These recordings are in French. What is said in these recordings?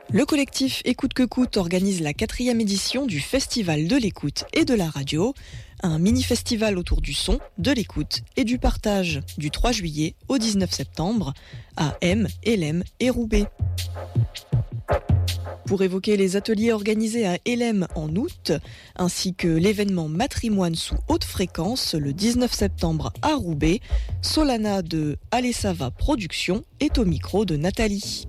Le collectif Écoute que coûte organise la 4e édition du Festival de l'écoute et de la radio, un mini-festival autour du son, de l'écoute et du partage du 3 juillet au 19 septembre à M, Hélène et Roubaix. Pour évoquer les ateliers organisés à Hélène en août, ainsi que l'événement Matrimoine sous haute fréquence le 19 septembre à Roubaix, Solana de Allez ça va Productions est au micro de Nathalie.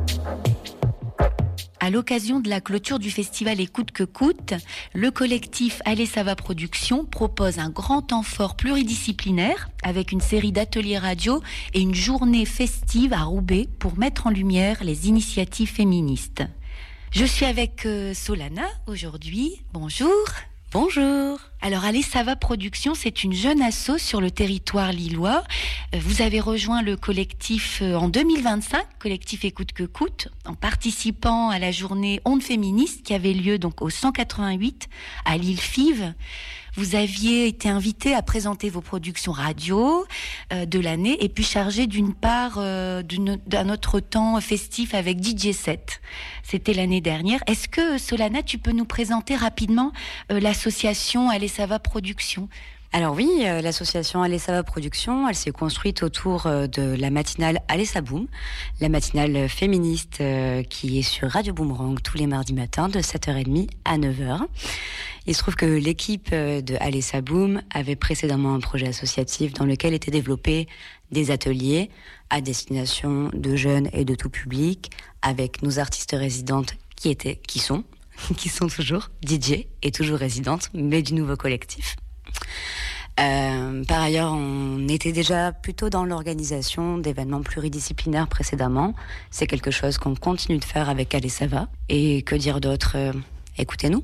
À l'occasion de la clôture du festival Écoute que coûte, le collectif Allez ça va Productions propose un grand temps fort pluridisciplinaire avec une série d'ateliers radio et une journée festive à Roubaix pour mettre en lumière les initiatives féministes. Je suis avec Solana aujourd'hui. Bonjour. Bonjour. Alors Allez ça va Productions, c'est une jeune asso sur le territoire lillois. Vous avez rejoint le collectif en 2025, collectif Écoute que coûte, en participant à la journée Ondes féministes qui avait lieu donc au 188 à Lille-Fives. Vous aviez été invité à présenter vos productions radio de l'année et puis chargé d'une part d'un autre temps festif avec DJ Set. C'était l'année dernière. Est-ce que Solana, tu peux nous présenter rapidement l'association Allez ça va Productions ? Alors oui, l'association Allez ça va Productions, elle s'est construite autour de la matinale Allez ça boum, la matinale féministe qui est sur Radio Boomerang tous les mardis matins de 7h30 à 9h. Il se trouve que l'équipe de Allez ça boum avait précédemment un projet associatif dans lequel étaient développés des ateliers à destination de jeunes et de tout public avec nos artistes résidentes qui sont toujours DJ et toujours résidentes, mais du nouveau collectif. Par ailleurs, on était déjà plutôt dans l'organisation d'événements pluridisciplinaires précédemment. C'est quelque chose qu'on continue de faire avec Allez ça va. Et que dire d'autre ? Écoutez-nous.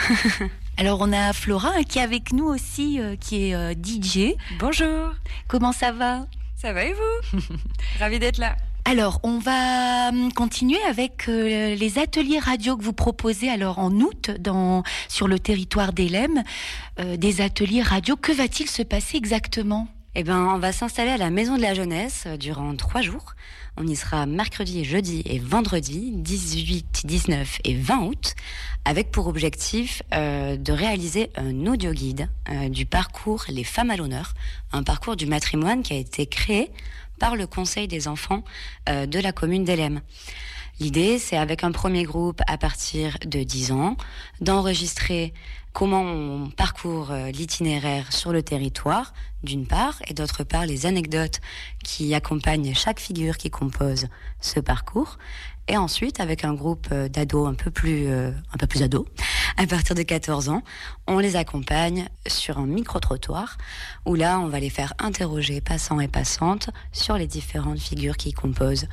Alors on a Flora qui est avec nous aussi, qui est DJ. Bonjour. Comment ça va ? Ça va et vous ? Ravie d'être là. Alors, on va continuer avec les ateliers radio que vous proposez alors en août sur le territoire d'Hélène. Des ateliers radio, que va-t-il se passer exactement ? Eh ben, on va s'installer à la Maison de la Jeunesse durant 3 jours. On y sera mercredi, jeudi et vendredi, 18, 19 et 20 août, avec pour objectif de réaliser un audio guide du parcours Les Femmes à l'honneur, un parcours du matrimoine qui a été créé par le Conseil des enfants de la commune d'Hélène. L'idée, c'est avec un premier groupe à partir de 10 ans, d'enregistrer comment on parcourt l'itinéraire sur le territoire, d'une part, et d'autre part, les anecdotes qui accompagnent chaque figure qui compose ce parcours. Et ensuite, avec un groupe d'ados un peu plus ados, à partir de 14 ans, on les accompagne sur un micro-trottoir, où là, on va les faire interroger passants et passantes sur les différentes figures qui composent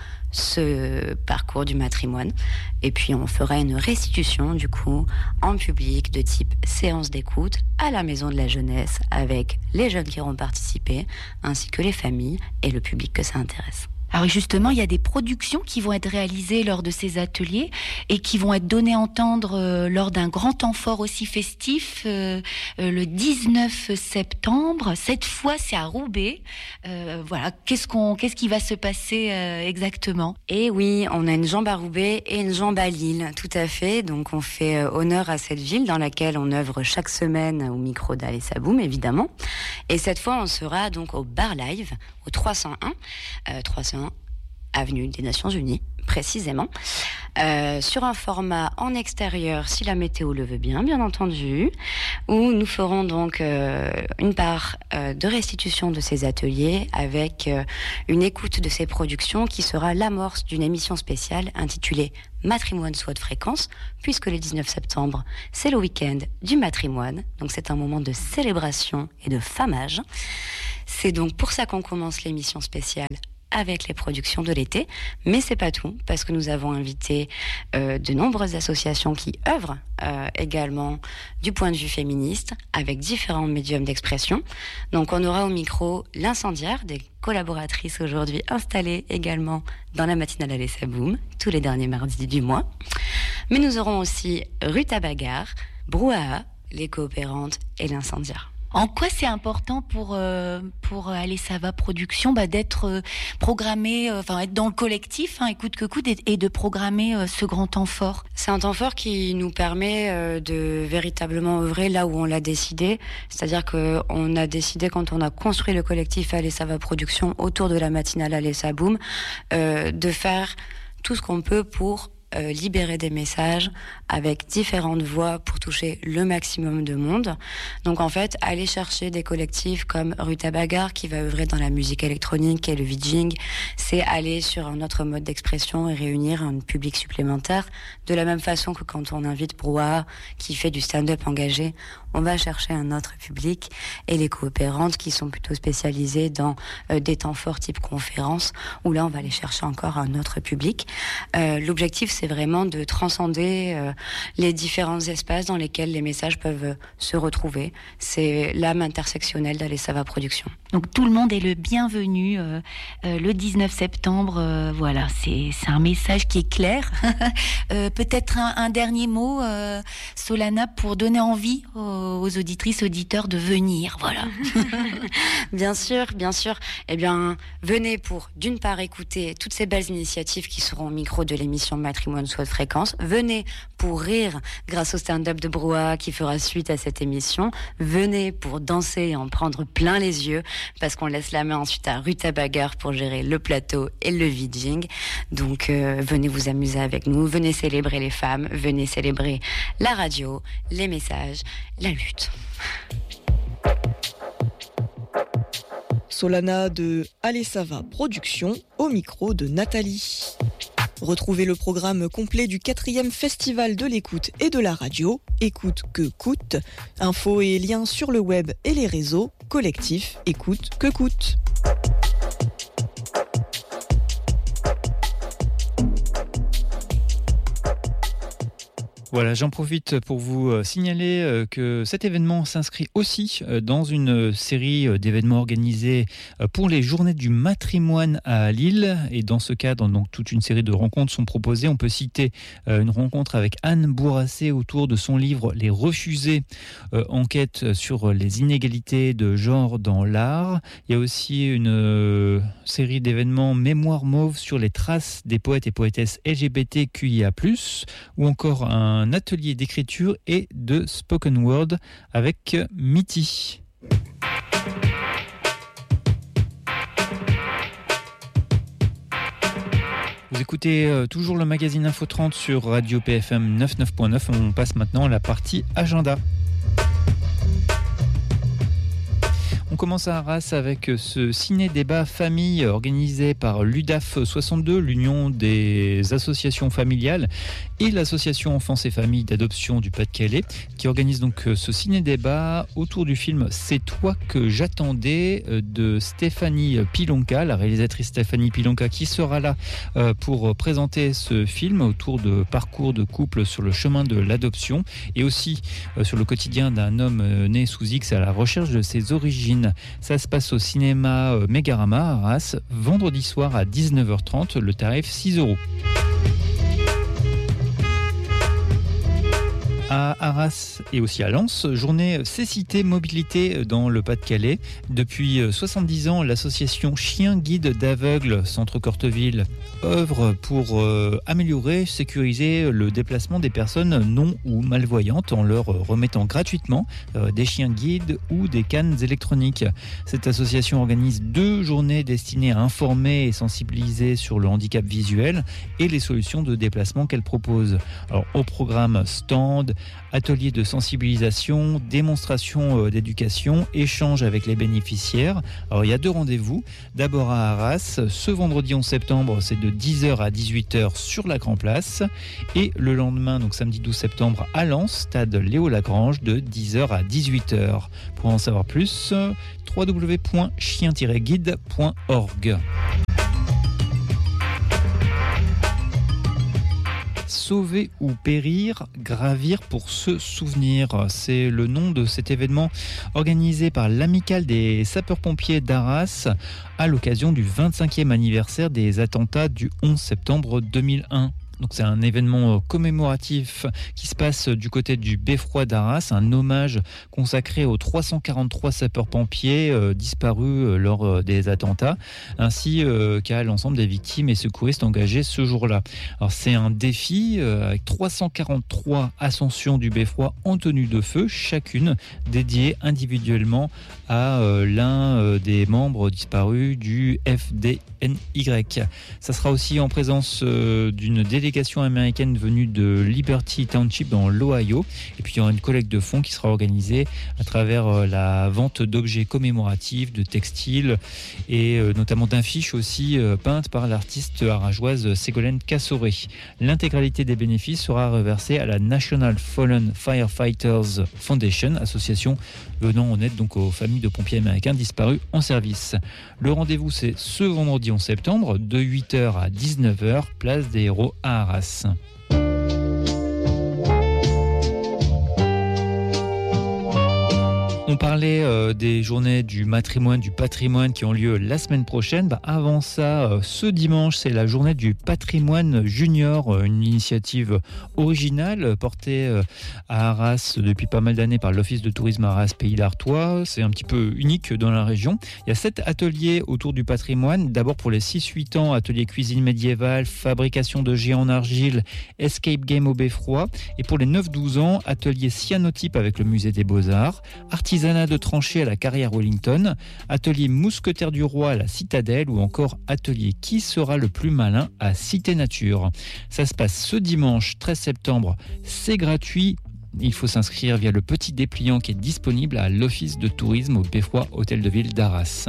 ce parcours du matrimoine. Et puis, on fera une restitution, du coup, en public, de type séance d'écoute, à la Maison de la Jeunesse, avec les jeunes qui auront participé, ainsi que les familles et le public que ça intéresse. Alors justement, il y a des productions qui vont être réalisées lors de ces ateliers et qui vont être données à entendre lors d'un grand temps fort aussi festif le 19 septembre. Cette fois, c'est à Roubaix. Voilà, qu'est-ce qui va se passer exactement ? Et oui, on a une jambe à Roubaix et une jambe à Lille, tout à fait. Donc on fait honneur à cette ville dans laquelle on œuvre chaque semaine au micro d'Allez ça boum, évidemment. Et cette fois, on sera donc au Bar Live, au 301 avenue des Nations Unies, précisément, sur un format en extérieur, si la météo le veut bien entendu, où nous ferons donc une part de restitution de ces ateliers avec une écoute de ces productions qui sera l'amorce d'une émission spéciale intitulée Matrimoine sous haute fréquence, puisque le 19 septembre, c'est le week-end du matrimoine, donc c'est un moment de célébration et de famage. C'est donc pour ça qu'on commence l'émission spéciale avec les productions de l'été, mais c'est pas tout, parce que nous avons invité de nombreuses associations qui œuvrent également du point de vue féministe, avec différents médiums d'expression. Donc on aura au micro l'Incendiaire, des collaboratrices aujourd'hui installées également dans la matinale Allez ça boum, tous les derniers mardis du mois. Mais nous aurons aussi Ruta Bagarre, Brouhaha, les coopérantes et l'Incendiaire. En quoi c'est important pour Allez ça va production d'être programmé, être dans le collectif Écoute que Coûte et de programmer ce grand temps fort. C'est un temps fort qui nous permet de véritablement œuvrer là où on l'a décidé. C'est-à-dire qu'on a décidé, quand on a construit le collectif Allez ça va production autour de la matinale Allez ça boum, de faire tout ce qu'on peut pour libérer des messages avec différentes voix pour toucher le maximum de monde. Donc en fait, aller chercher des collectifs comme Ruta Bagar qui va œuvrer dans la musique électronique et le VJing, c'est aller sur un autre mode d'expression et réunir un public supplémentaire. De la même façon que quand on invite Brouhaha qui fait du stand-up engagé, on va chercher un autre public, et les coopérantes qui sont plutôt spécialisées dans des temps forts type conférence, où là on va aller chercher encore un autre public. L'objectif c'est vraiment de transcender les différents espaces dans lesquels les messages peuvent se retrouver. C'est l'âme intersectionnelle d'Allez ça va production. Donc tout le monde est le bienvenu le 19 septembre. Voilà, c'est un message qui est clair. Peut-être un dernier mot, Solana, pour donner envie aux auditrices, auditeurs de venir. Voilà. Bien sûr. Eh bien, venez pour, d'une part, écouter toutes ces belles initiatives qui seront au micro de l'émission Matrimoine Soit de Fréquence. Venez pour rire grâce au stand-up de Brouhaha qui fera suite à cette émission. Venez pour danser et en prendre plein les yeux, parce qu'on laisse la main ensuite à Ruta Bagar pour gérer le plateau et le VJing. Donc venez vous amuser avec nous, venez célébrer les femmes, venez célébrer la radio, les messages, la lutte. Solana de Allez ça va production au micro de Nathalie. Retrouvez le programme complet du 4e Festival de l'écoute et de la radio, Écoute que Coûte. Infos et liens sur le web et les réseaux, collectif Écoute que Coûte. Voilà, j'en profite pour vous signaler que cet événement s'inscrit aussi dans une série d'événements organisés pour les Journées du Matrimoine à Lille. Et dans ce cadre, donc, toute une série de rencontres sont proposées. On peut citer une rencontre avec Anne Bourrassé autour de son livre « Les Refusés », enquête sur les inégalités de genre dans l'art. Il y a aussi une série d'événements Mémoire Mauve sur les traces des poètes et poétesses LGBTQIA+, ou encore un atelier d'écriture et de spoken word avec Mitty. Vous écoutez toujours le magazine Info 30 sur Radio PFM 99.9. On passe maintenant à la partie agenda. On commence à Arras avec ce ciné-débat famille organisé par l'UDAF 62, l'Union des associations familiales, et l'association Enfance et Familles d'adoption du Pas-de-Calais, qui organise donc ce ciné-débat autour du film C'est toi que j'attendais de Stéphanie Pilonka, la réalisatrice Stéphanie Pilonka, qui sera là pour présenter ce film autour de parcours de couple sur le chemin de l'adoption, et aussi sur le quotidien d'un homme né sous X à la recherche de ses origines. Ça se passe au cinéma Mégarama à Arras, vendredi soir à 19h30, le tarif 6 €. À Arras et aussi à Lens, journée cécité mobilité dans le Pas-de-Calais. Depuis 70 ans, l'association Chien Guide d'Aveugles Centre Corteville œuvre pour améliorer, sécuriser le déplacement des personnes non ou malvoyantes en leur remettant gratuitement des chiens guides ou des cannes électroniques. Cette association organise 2 journées destinées à informer et sensibiliser sur le handicap visuel et les solutions de déplacement qu'elle propose. Alors, au programme stand, ateliers de sensibilisation, démonstration d'éducation, échange avec les bénéficiaires. Alors il y a 2 rendez-vous. D'abord à Arras, ce vendredi 11 septembre, c'est de 10h à 18h sur la Grand Place. Et le lendemain, donc samedi 12 septembre, à Lens, stade Léo Lagrange, de 10h à 18h. Pour en savoir plus, www.chien-guide.org. Sauver ou périr, gravir pour se souvenir. C'est le nom de cet événement organisé par l'Amicale des sapeurs-pompiers d'Arras à l'occasion du 25e anniversaire des attentats du 11 septembre 2001. Donc c'est un événement commémoratif qui se passe du côté du Beffroi d'Arras, un hommage consacré aux 343 sapeurs-pompiers disparus lors des attentats, ainsi qu'à l'ensemble des victimes et secouristes engagés ce jour-là. Alors c'est un défi avec 343 ascensions du Beffroi en tenue de feu, chacune dédiée individuellement à l'un des membres disparus du FDNY. Ça sera aussi en présence d'une délégation américaine venue de Liberty Township dans l'Ohio. Et puis il y aura une collecte de fonds qui sera organisée à travers la vente d'objets commémoratifs, de textiles et notamment d'affiches aussi peintes par l'artiste arageoise Ségolène Cassoré. L'intégralité des bénéfices sera reversée à la National Fallen Firefighters Foundation, association venant en aide donc aux familles de pompiers américains disparus en service. Le rendez-vous, c'est ce vendredi 11 septembre de 8h à 19h, place des Héros à Arras. On parlait des journées du patrimoine qui ont lieu la semaine prochaine. Avant ça, ce dimanche, c'est la journée du patrimoine junior, une initiative originale portée à Arras depuis pas mal d'années par l'Office de tourisme Arras Pays d'Artois. C'est un petit peu unique dans la région. Il y a 7 ateliers autour du patrimoine. D'abord pour les 6-8 ans, atelier cuisine médiévale, fabrication de géants en argile, escape game au beffroi. Et pour les 9-12 ans, atelier cyanotype avec le musée des Beaux-Arts, artisanat de tranchée à la carrière Wellington, atelier mousquetaire du roi à la citadelle ou encore atelier qui sera le plus malin à Cité Nature. Ça se passe ce dimanche 13 septembre, c'est gratuit. Il faut s'inscrire via le petit dépliant qui est disponible à l'Office de tourisme au Beffroi Hôtel de Ville d'Arras.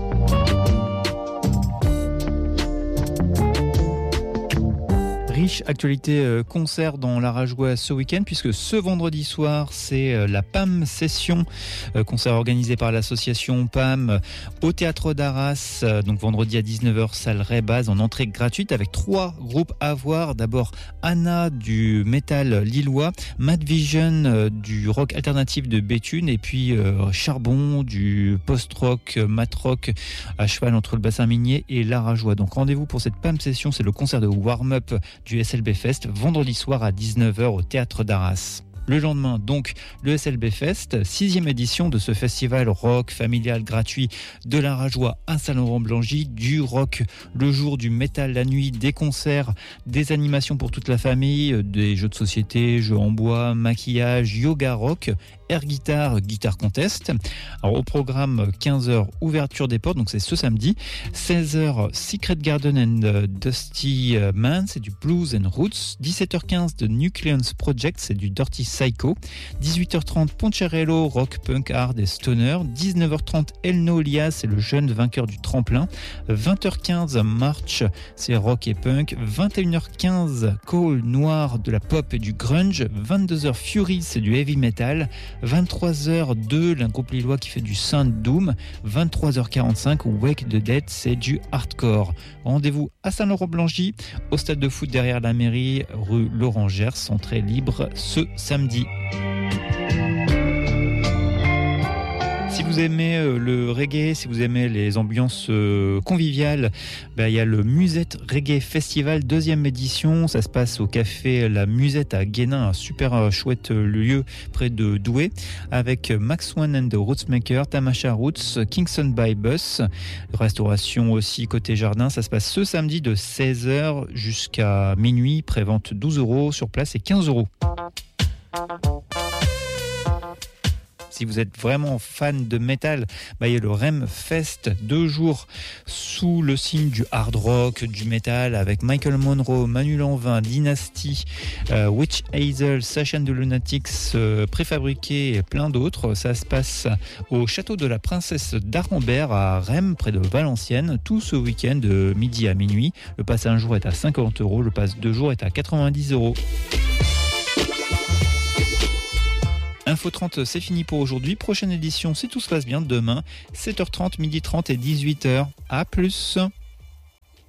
Riche actualité concert dans l'Arageois ce week-end, puisque ce vendredi soir, c'est la PAM Session, concert organisé par l'association PAM au Théâtre d'Arras, donc vendredi à 19h, salle Ray-Baz, en entrée gratuite, avec 3 groupes à voir. D'abord Anna du métal lillois, Mad Vision du rock alternatif de Béthune, et puis Charbon du post-rock, mat-rock, à cheval entre le bassin minier et l'Arageois. Donc rendez-vous pour cette PAM Session, c'est le concert de warm-up du SLB Fest, vendredi soir à 19h au Théâtre d'Arras. Le lendemain, donc, le SLB Fest, 6e édition de ce festival rock familial gratuit de l'Arageois à Saint-Laurent-Blangy, du rock le jour, du métal la nuit, des concerts, des animations pour toute la famille, des jeux de société, jeux en bois, maquillage, yoga rock, air guitare, guitare contest. Alors au programme 15h, ouverture des portes, donc c'est ce samedi. 16h, Secret Garden and Dusty Man, c'est du blues and roots. 17h15, The Nucleons Project, c'est du Dirty Psycho. 18h30, Poncherello, rock, punk, hard et stoner. 19h30, Elno Lias, c'est le jeune vainqueur du tremplin. 20h15, March, c'est rock et punk. 21h15, Call, noir, de la pop et du grunge. 22h, Fury, c'est du heavy metal. 23h02, un groupe lillois qui fait du Sound Doom. 23h45, Wake the Dead, c'est du hardcore. Rendez-vous à Saint-Laurent-Blangy, au stade de foot derrière la mairie, rue Laurent Gers, entrée libre ce samedi. Si vous aimez le reggae, si vous aimez les ambiances conviviales, il y a le Musette Reggae Festival 2e édition. Ça se passe au café La Musette à Guénin, un super chouette lieu près de Douai, avec Max One and the Rootsmaker, Tamasha Roots, Kingston by Bus. Restauration aussi côté jardin. Ça se passe ce samedi de 16h jusqu'à minuit. Prévente 12 €, sur place c'est 15 €. Si vous êtes vraiment fan de métal, il y a le REM Fest, 2 jours sous le signe du hard rock, du métal, avec Michael Monroe, Manu Lanvin, Dynasty, Witch Hazel, Sasha and the Lunatics, Préfabriqué et plein d'autres. Ça se passe au château de la Princesse d'Arambert à Rem, près de Valenciennes, tout ce week-end de midi à minuit. Le pass 1 jour est à 50 €, le pass 2 jours est à 90 €. Info 30, c'est fini pour aujourd'hui. Prochaine édition, si tout se passe bien, demain, 7h30, 12h30 et 18h. À plus.